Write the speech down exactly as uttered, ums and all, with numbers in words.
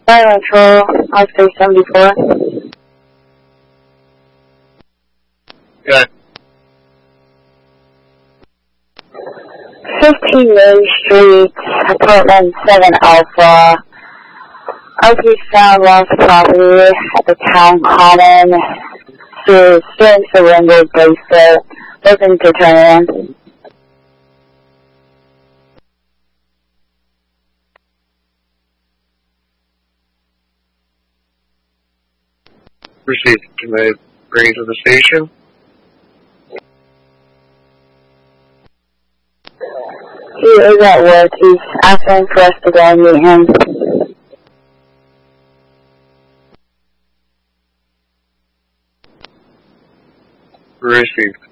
Silent Troll, Oscar seventy-four. Good. fifteen Main Street, apartment seven Alpha. R P found lost property at the town common. So, steering cylinder bracelet, looking to turn in. Received. Can I bring it to the station? He is at work. He's asking for us to go and meet him. Received.